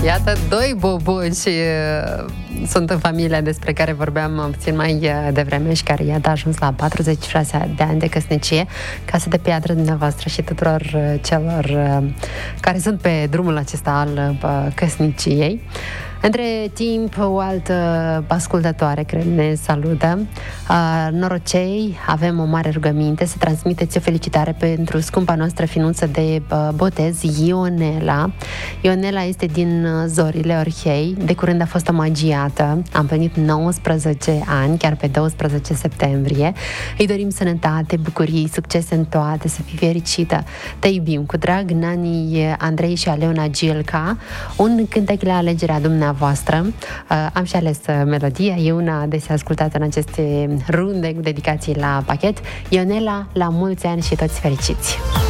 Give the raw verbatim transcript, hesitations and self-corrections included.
Iată, doi boboci sunt în familia despre care vorbeam puțin mai devreme și care iată a ajuns la patruzeci și șase de ani de căsnicie. Casă de piatră dumneavoastră și tuturor celor care sunt pe drumul acesta al căsniciei. Între timp, o altă ascultătoare, cred, ne salută. Uh, norocei, avem o mare rugăminte să transmiteți o felicitare pentru scumpa noastră finuță de uh, botez, Ionela. Ionela este din Zorile Orhei, de curând a fost omagiată, am împlinit nouăsprezece ani, chiar pe douăsprezece septembrie. Îi dorim sănătate, bucurii, succes în toate, să fii fericită. Te iubim cu drag, Nani, Andrei și Aleona Gilca. Un cântec la alegerea dumneavoastră. voastră. Am și ales melodia, e una adesea ascultată în aceste runde cu dedicații la pachet. Ionela, la mulți ani și toți fericiți!